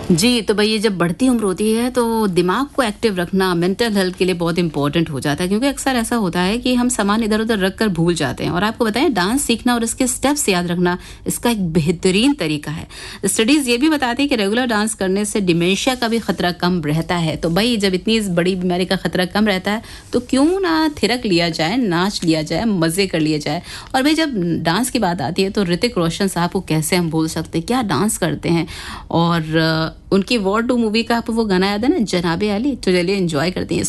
जी, तो भई ये जब बढ़ती उम्र होती है तो दिमाग को एक्टिव रखना मेंटल हेल्थ के लिए बहुत इम्पोर्टेंट हो जाता है क्योंकि अक्सर ऐसा होता है कि हम सामान इधर-उधर रख कर भूल जाते हैं और आपको बताएँ डांस सीखना और इसके स्टेप्स याद रखना इसका एक बेहतरीन तरीका है। स्टडीज़ ये भी बताती है कि रेगुलर डांस करने से डिमेंशिया का भी खतरा कम रहता है। तो भई जब इतनी इस बड़ी बीमारी का खतरा कम रहता है तो क्यों ना थिरक लिया जाए, नाच लिया जाए, मज़े कर लिए जाए। और भई जब डांस की बात आती है तो ऋतिक रोशन साहब को कैसे हम भूल सकते हैं, क्या डांस करते हैं। और उनकी वॉर 2 मूवी का आपको वो गाना याद है ना, जनाबे अली? तो चलिए एन्जॉय करते हैं।